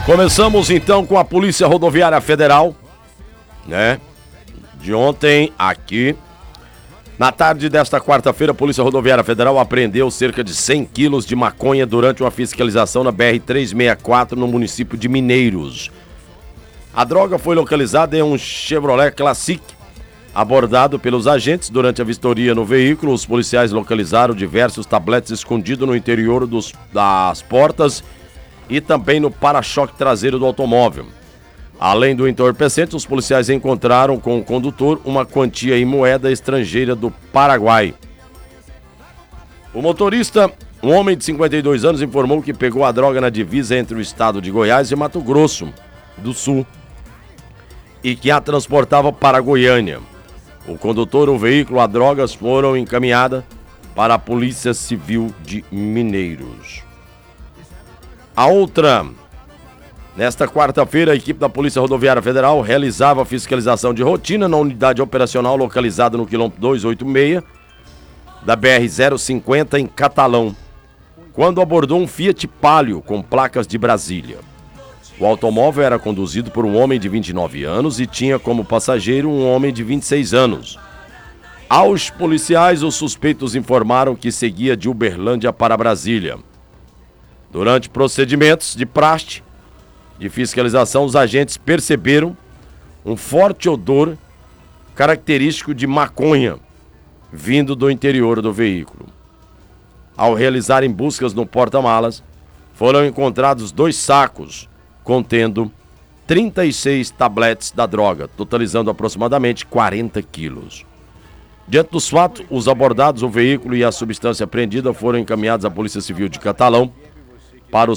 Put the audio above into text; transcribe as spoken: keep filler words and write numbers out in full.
Começamos então com a Polícia Rodoviária Federal, né? De ontem aqui. Na tarde desta quarta-feira, a Polícia Rodoviária Federal apreendeu cerca de cem quilos de maconha durante uma fiscalização na B R trezentos e sessenta e quatro no município de Mineiros. A droga foi localizada em um Chevrolet Classic. Abordado pelos agentes durante a vistoria no veículo, os policiais localizaram diversos tabletes escondidos no interior dos, das portas e também no para-choque traseiro do automóvel. Além do entorpecente, os policiais encontraram com o condutor uma quantia em moeda estrangeira do Paraguai. O motorista, um homem de cinquenta e dois anos, informou que pegou a droga na divisa entre o estado de Goiás e Mato Grosso do Sul e que a transportava para Goiânia. O condutor, o veículo, as drogas foram encaminhadas para a Polícia Civil de Mineiros. A outra, nesta quarta-feira, a equipe da Polícia Rodoviária Federal realizava a fiscalização de rotina na unidade operacional localizada no quilômetro duzentos e oitenta e seis da B R zero cinquenta em Catalão, quando abordou um Fiat Palio com placas de Brasília. O automóvel era conduzido por um homem de vinte e nove anos e tinha como passageiro um homem de vinte e seis anos. Aos policiais, os suspeitos informaram que seguia de Uberlândia para Brasília. Durante procedimentos de praxe de fiscalização, os agentes perceberam um forte odor característico de maconha vindo do interior do veículo. Ao realizarem buscas no porta-malas, foram encontrados dois sacos contendo trinta e seis tabletes da droga, totalizando aproximadamente quarenta quilos. Diante dos fatos, os abordados, o veículo e a substância apreendida foram encaminhados à Polícia Civil de Catalão para os